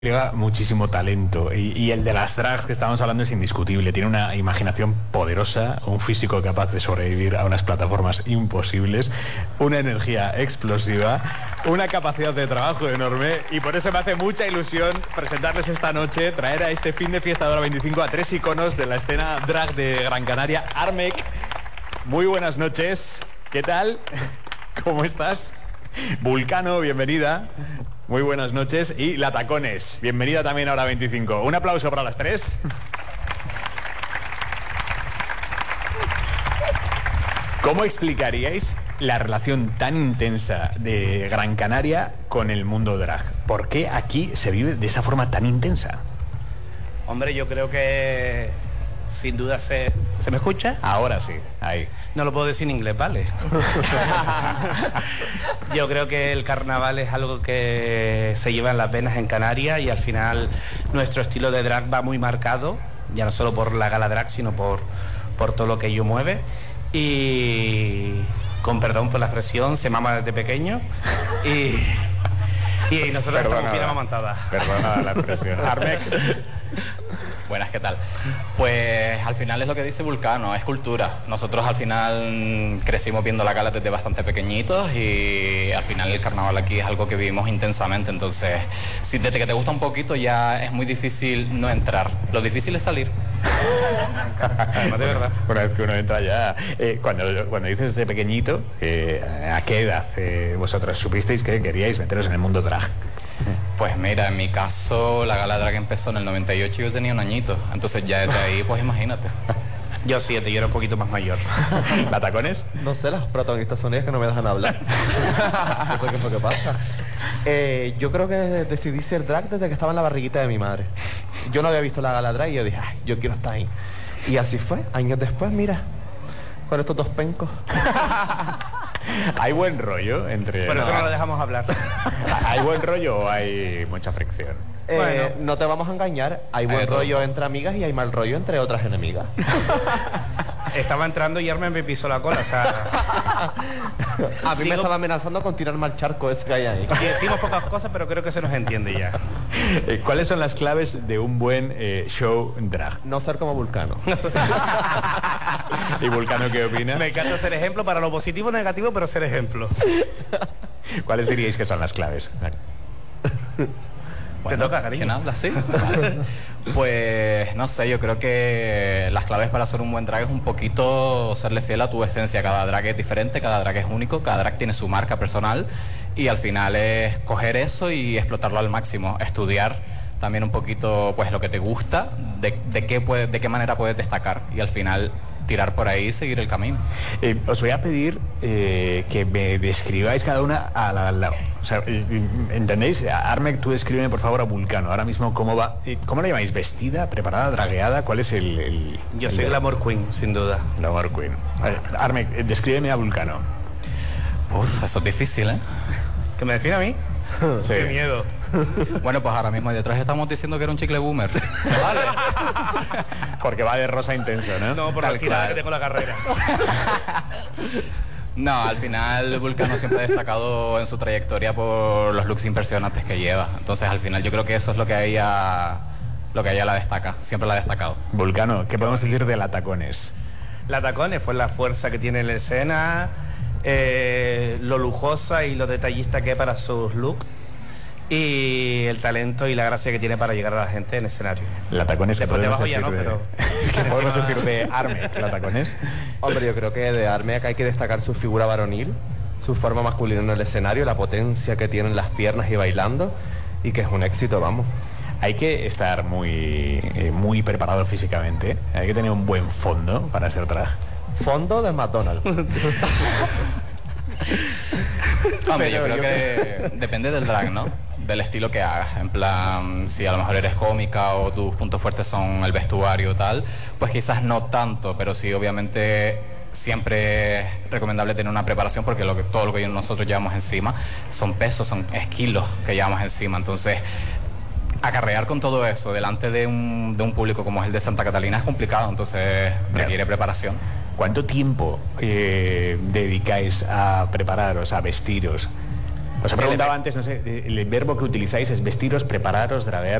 Lleva muchísimo talento y el de las drags que estábamos hablando es indiscutible. Tiene una imaginación poderosa, un físico capaz de sobrevivir a unas plataformas imposibles, una energía explosiva, una capacidad de trabajo enorme, y por eso me hace mucha ilusión presentarles esta noche, traer a este fin de fiesta de Hora 25 a tres iconos de la escena drag de Gran Canaria. Armek, muy buenas noches. ¿Qué tal? ¿Cómo estás? Vulcano, bienvenida. Muy buenas noches. Y La Tacones, bienvenida también a Hora 25. Un aplauso para las tres. ¿Cómo explicaríais la relación tan intensa de Gran Canaria con el mundo drag? ¿Por qué aquí se vive de esa forma tan intensa? Hombre, yo creo que sin duda ¿Se me escucha? Ahora sí, ahí. No lo puedo decir en inglés, ¿vale? Yo creo que el carnaval es algo que se lleva en las venas en Canarias, y al final nuestro estilo de drag va muy marcado, ya no solo por la gala drag, sino por todo lo que ello mueve. Y con perdón por la expresión, se mama desde pequeño y nosotros estamos bien amamantadas. Perdona la expresión. Armek. Buenas, ¿qué tal? Pues al final es lo que dice Vulcano, es cultura. Nosotros al final crecimos viendo la gala desde bastante pequeñitos, y al final el carnaval aquí es algo que vivimos intensamente. Entonces, si desde que te gusta un poquito ya es muy difícil no entrar. Lo difícil es salir. No, de verdad. Una vez que uno entra ya. Cuando dices de pequeñito, ¿a qué edad vosotros supisteis que queríais meteros en el mundo drag? Pues mira, en mi caso la gala drag empezó en el 98 y yo tenía un añito. Entonces ya desde ahí, pues imagínate. Yo 7, yo era un poquito más mayor. ¿La Tacones? No sé, las protagonistas son ellas que no me dejan hablar. Eso qué es lo que pasa. Yo creo que decidí ser drag desde que estaba en la barriguita de mi madre. Yo no había visto la gala drag y yo dije, ay, yo quiero estar ahí. Y así fue, años después, mira, con estos dos pencos. ¿Hay buen rollo entre...? Por eso no lo dejamos hablar. ¿Hay buen rollo o hay mucha fricción? Bueno, no te vamos a engañar, hay buen rollo entre amigas y hay mal rollo entre otras enemigas. Estaba entrando y Armen me pisó la cola, o sea... A mí me estaba amenazando con tirarme al charco ese que hay ahí. Y decimos pocas cosas, pero creo que se nos entiende ya. ¿Cuáles son las claves de un buen show drag? No ser como Vulcano. ¿Y Vulcano qué opina? Me encanta ser ejemplo para lo positivo y negativo, pero ser ejemplo. ¿Cuáles diríais que son las claves? Bueno, te toca, cariño. ¿Quién habla? ¿Sí? Pues no sé, yo creo que las claves para hacer un buen drag es un poquito serle fiel a tu esencia. Cada drag es diferente, cada drag es único, cada drag tiene su marca personal, y al final es coger eso y explotarlo al máximo, estudiar también un poquito pues lo que te gusta, de qué manera puedes destacar, y al final tirar por ahí y seguir el camino. Os voy a pedir que me describáis cada una al lado. O sea, ¿entendéis? Armek, tú descríbeme por favor a Vulcano. Ahora mismo, ¿cómo va? ¿Cómo la llamáis? ¿Vestida? ¿Preparada? ¿Dragueada? ¿Cuál es el Yo soy Glamour Queen, sin duda. Glamour Queen. Armek, descríbeme a Vulcano. Uf, eso es difícil, ¿eh? ¿Que me define a mí? Sí. Qué miedo. Bueno, pues ahora mismo detrás estamos diciendo que era un chicle boomer. Vale. Porque va de rosa intenso, ¿no? No, por la tirada que tengo la carrera. No, al final Vulcano siempre ha destacado en su trayectoria por los looks impresionantes que lleva. Entonces al final yo creo que eso es lo que a ella la destaca, siempre la ha destacado. Vulcano, ¿qué podemos decir de La Tacones? La Tacones, pues la fuerza que tiene en la escena, lo lujosa y lo detallista que es para sus looks, y el talento y la gracia que tiene para llegar a la gente en escenario. La Tacones, ¿qué podemos decir ya no, pero... ¿Qué podemos decir de Armek, La Tacones? Hombre, yo creo que de Armek hay que destacar su figura varonil, su forma masculina en el escenario, la potencia que tienen las piernas y bailando, y que es un éxito, vamos. Hay que estar muy preparado físicamente, hay que tener un buen fondo para ser drag. Fondo de McDonald's. Hombre, yo creo que depende del drag, ¿no? Del estilo que hagas. En plan, si a lo mejor eres cómica o tus puntos fuertes son el vestuario o tal, pues quizás no tanto, pero sí, obviamente siempre es recomendable tener una preparación, porque todo lo que nosotros llevamos encima son pesos, es kilos que llevamos encima. Entonces, acarrear con todo eso delante de un público como es el de Santa Catalina es complicado, entonces requiere preparación. ¿Cuánto tiempo dedicáis a prepararos, a vestiros? Os he preguntado antes, no sé, el verbo que utilizáis es vestiros, prepararos, draguear.